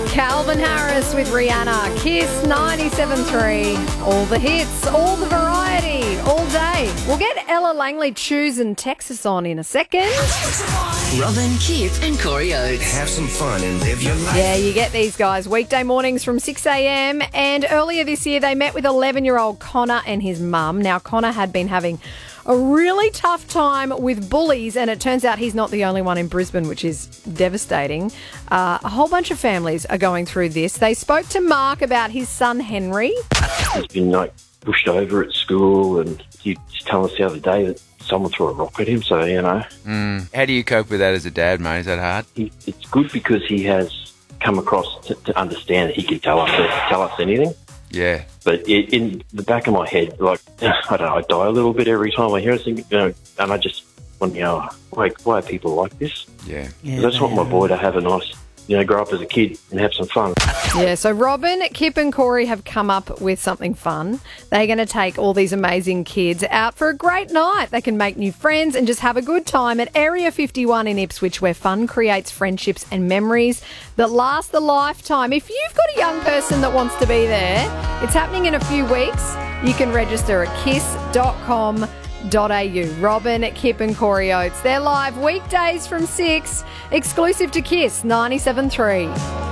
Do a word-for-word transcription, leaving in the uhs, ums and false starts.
Calvin Harris with Rihanna. Kiss ninety-seven point three. All the hits, all the variety, all day. We'll get Ella Langley choosing Texas on in a second. Robin, Kip and Corey Oates. Have some fun and live your life. Yeah, you get these guys weekday mornings from six a.m. And earlier this year, they met with eleven-year-old Connor and his mum. Now, Connor had been having a really tough time with bullies, and it turns out he's not the only one in Brisbane, which is devastating. Uh, a whole bunch of families are going through this. They spoke to Mark about his son, Henry. He's been, like, pushed over at school, and he was telling us the other day that someone threw a rock at him, so, you know. Mm. How do you cope with that as a dad, mate? Is that hard? He, it's good because he has come across to, to understand that he can tell us tell us anything. Yeah. But it, in the back of my head, like, I don't know, I die a little bit every time I hear it, you know, and I just want, you know, like, why are people like this? Yeah. yeah I just want my boy to have a nice, you know, grow up as a kid and have some fun. Yeah, so Robin, Kip and Corey have come up with something fun. They're going to take all these amazing kids out for a great night. They can make new friends and just have a good time at Area fifty-one in Ipswich, where fun creates friendships and memories that last a lifetime. If you've got a young person that wants to be there, it's happening in a few weeks. You can register at kiss dot com dot a u. Robin, Kip and Corey Oates. They're live weekdays from six, exclusive to Kiss ninety-seven point three.